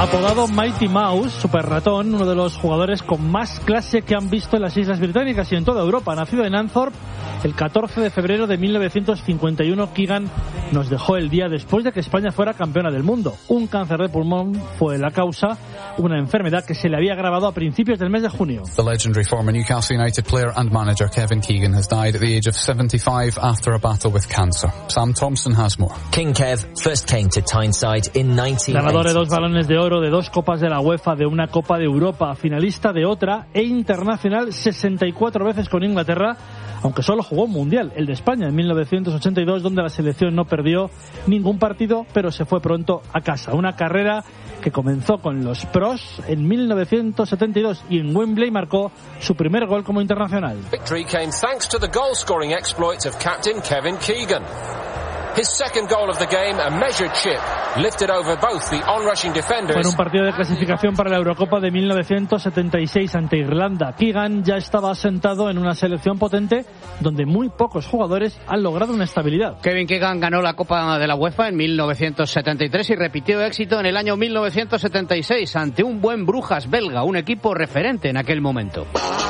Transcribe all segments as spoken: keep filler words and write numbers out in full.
Apodado Mighty Mouse, Super Ratón, uno de los jugadores con más clase que han visto en las Islas Británicas y en toda Europa. Nacido en Anthorp el catorce de febrero de mil novecientos cincuenta y uno, Keegan nos dejó el día después de que España fuera campeona del mundo. Un cáncer de pulmón fue la causa, una enfermedad que se le había agravado a principios del mes de junio. The legendary former Newcastle United player and manager Kevin Keegan has died at the age of seventy-five after a battle with cancer. Sam Thompson has more. King Kev first came to Tyneside in nineteen eighty. Ganador de dos balones de oro, de dos copas de la UEFA, de una Copa de Europa, finalista de otra e internacional sesenta y cuatro veces con Inglaterra, aunque solo jugó un mundial, el de España en mil novecientos ochenta y dos, donde la selección no perdió ningún partido, pero se fue pronto a casa. Una carrera que comenzó con los pros en mil novecientos setenta y dos y en Wembley marcó su primer gol como internacional. Victory came thanks to the goal-scoring exploits of captain Kevin Keegan. His second goal of the game, a measured chip, lifted over both the on-rushing defenders. Fue en un partido de clasificación para la Eurocopa de mil novecientos setenta y seis ante Irlanda. Keegan ya estaba asentado en una selección potente donde muy pocos jugadores han logrado una estabilidad. Kevin Keegan ganó la Copa de la UEFA en mil novecientos setenta y tres y repitió éxito en el año mil novecientos setenta y seis ante un buen Brujas belga, un equipo referente en aquel momento.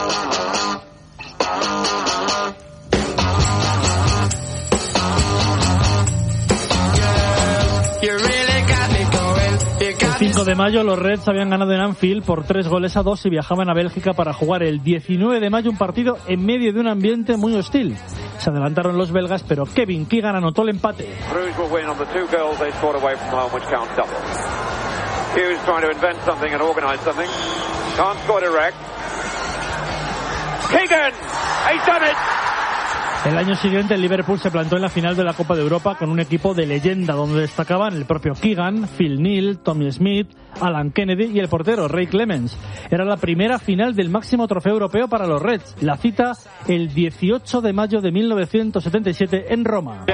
El cinco de mayo los Reds habían ganado en Anfield por tres goles a dos y viajaban a Bélgica para jugar el diecinueve de mayo un partido en medio de un ambiente muy hostil. Se adelantaron los belgas, pero Kevin Keegan anotó el empate. El año siguiente el Liverpool se plantó en la final de la Copa de Europa con un equipo de leyenda donde destacaban el propio Keegan, Phil Neal, Tommy Smith, Alan Kennedy y el portero Ray Clemens. Era la primera final del máximo trofeo europeo para los Reds. La cita el dieciocho de mayo de mil novecientos setenta y siete en Roma.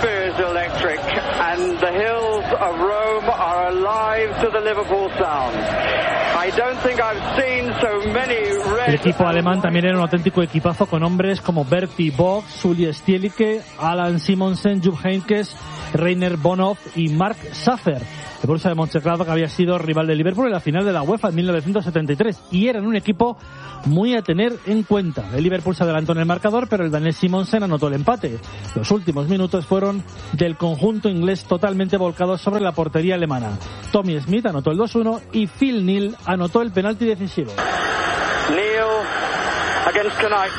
El equipo alemán también era un auténtico equipazo con hombres como Bertie Bock, Sully Stielicke, Alan Simonsen, Jupp Heynckes, Rainer Bonhoff y Mark Schaffer. El Borussia de Mönchengladbach que había sido rival de Liverpool en la final de la UEFA en mil novecientos setenta y tres y eran un equipo muy a tener en cuenta. El Liverpool se adelantó en el marcador, pero el danés Simonsen anotó el empate. Los últimos minutos fueron del conjunto inglés totalmente volcados sobre la portería alemana. Tommy Smith anotó el dos uno y Phil Neal anotó el penalti decisivo. Neal against Knight.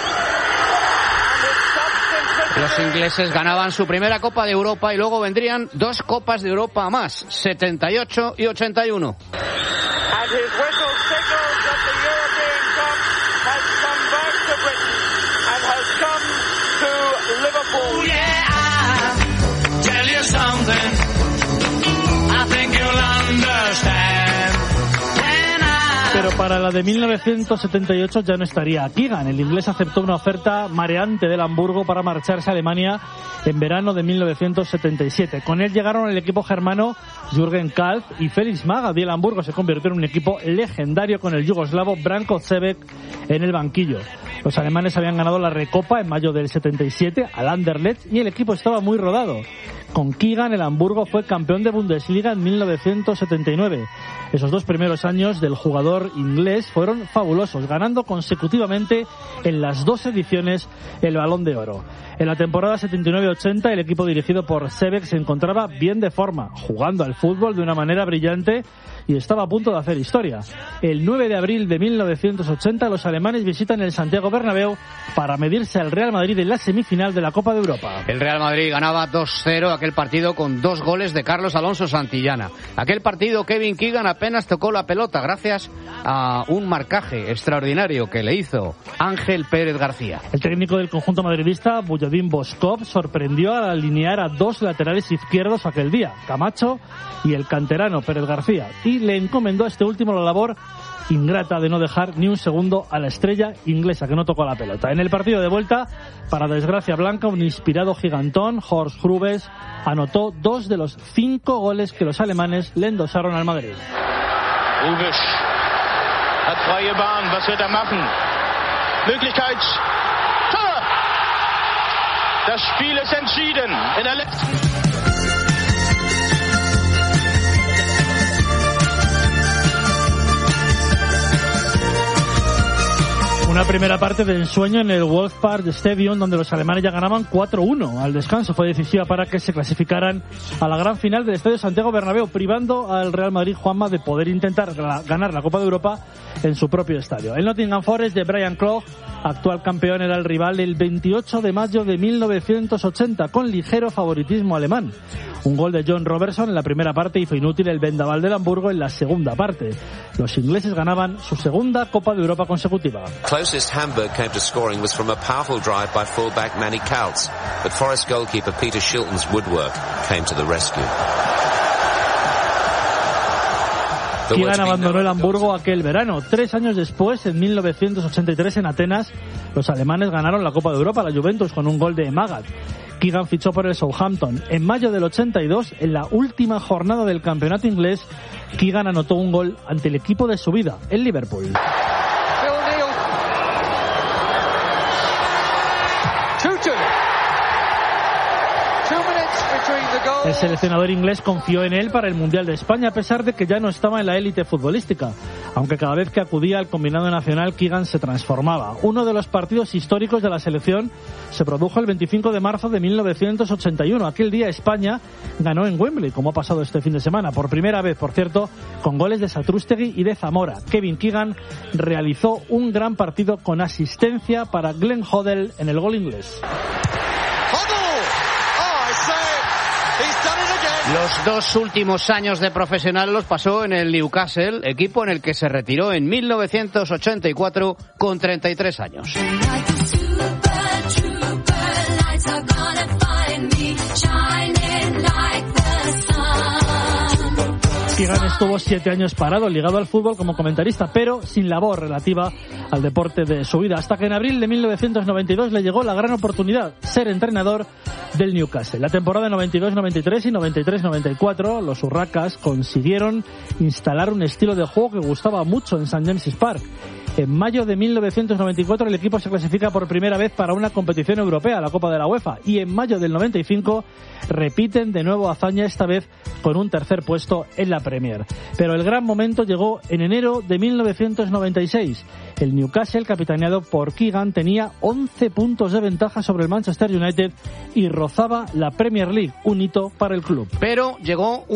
Los ingleses ganaban su primera Copa de Europa y luego vendrían dos Copas de Europa más, setenta y ocho y ochenta y uno. And his whistle signals that the European Cup has come back to Britain and has come to Liverpool. Oh yeah, I'll tell you something. I think you'll understand. Pero para la de mil novecientos setenta y ocho ya no estaría Keegan. El inglés aceptó una oferta mareante del Hamburgo para marcharse a Alemania en verano de mil novecientos setenta y siete. Con él llegaron el equipo germano Jürgen Kalf y Felix Magath, y el Hamburgo se convirtió en un equipo legendario con el yugoslavo Branko Čebec en el banquillo. Los alemanes habían ganado la Recopa en mayo del setenta y siete al Anderlecht y el equipo estaba muy rodado. Con Keegan el Hamburgo fue campeón de Bundesliga en mil novecientos setenta y nueve. Esos dos primeros años del jugador inglés fueron fabulosos, ganando consecutivamente en las dos ediciones el Balón de Oro. En la temporada setenta y nueve ochenta el equipo dirigido por Čebec se encontraba bien de forma, jugando al fútbol de una manera brillante y estaba a punto de hacer historia. El nueve de abril de mil novecientos ochenta los alemanes visitan el Santiago Bernabéu para medirse al Real Madrid en la semifinal de la Copa de Europa. El Real Madrid ganaba dos cero aquel partido con dos goles de Carlos Alonso Santillana. Aquel partido Kevin Keegan apenas tocó la pelota gracias a un marcaje extraordinario que le hizo Ángel Pérez García. El técnico del conjunto madridista, Bujadin Boskov, sorprendió al alinear a dos laterales izquierdos aquel día, Camacho y el canterano Pérez García, y le encomendó a este último la labor ingrata de no dejar ni un segundo a la estrella inglesa que no tocó la pelota. En el partido de vuelta, para desgracia blanca, un inspirado gigantón, Horst Grubes, anotó dos de los cinco goles que los alemanes le endosaron al Madrid. Grubes hat freie Bahn, was wird er machen? Möglichkeit, Tor! Das Spiel ist entschieden in der letzten... primera parte de ensueño en el Wolf Park Stadium, donde los alemanes ya ganaban cuatro uno. Al descanso fue decisiva para que se clasificaran a la gran final del Estadio Santiago Bernabéu, privando al Real Madrid, Juanma, de poder intentar ganar la Copa de Europa en su propio estadio. El Nottingham Forest de Brian Clough, actual campeón, era el rival el veintiocho de mayo de mil novecientos ochenta, con ligero favoritismo alemán. Un gol de John Robertson en la primera parte hizo inútil el vendaval del Hamburgo en la segunda parte. Los ingleses ganaban su segunda Copa de Europa consecutiva. Closest Hamburg came to scoring was from a powerful drive by fullback Manny Kautz, but Forest goalkeeper Peter Shilton's woodwork came to the rescue. Keegan abandonó el Hamburgo aquel verano. Tres años después, en mil novecientos ochenta y tres, en Atenas, los alemanes ganaron la Copa de Europa a la Juventus con un gol de Magath. Keegan fichó por el Southampton. En mayo del ochenta y dos, en la última jornada del campeonato inglés, Keegan anotó un gol ante el equipo de su vida, el Liverpool. El seleccionador inglés confió en él para el Mundial de España, a pesar de que ya no estaba en la élite futbolística, aunque cada vez que acudía al combinado nacional, Keegan se transformaba. Uno de los partidos históricos de la selección se produjo el veinticinco de marzo de mil novecientos ochenta y uno. Aquel día España ganó en Wembley, como ha pasado este fin de semana, por primera vez, por cierto, con goles de Satrústegui y de Zamora. Kevin Keegan realizó un gran partido con asistencia para Glenn Hoddle en el gol inglés. Los dos últimos años de profesional los pasó en el Newcastle, equipo en el que se retiró en mil novecientos ochenta y cuatro con treinta y tres años. Keegan estuvo siete años parado, ligado al fútbol como comentarista, pero sin labor relativa al deporte de su vida, hasta que en abril de mil novecientos noventa y dos le llegó la gran oportunidad, ser entrenador del Newcastle. La temporada noventa y dos noventa y tres y noventa y tres noventa y cuatro, los urracas consiguieron instalar un estilo de juego que gustaba mucho en Saint James's Park. En mayo de mil novecientos noventa y cuatro el equipo se clasifica por primera vez para una competición europea, la Copa de la UEFA, y en mayo del noventa y cinco repiten de nuevo hazaña, esta vez con un tercer puesto en la Premier. Pero el gran momento llegó en enero de mil novecientos noventa y seis. El Newcastle, capitaneado por Keegan, tenía once puntos de ventaja sobre el Manchester United y rozaba la Premier League, un hito para el club. Pero llegó un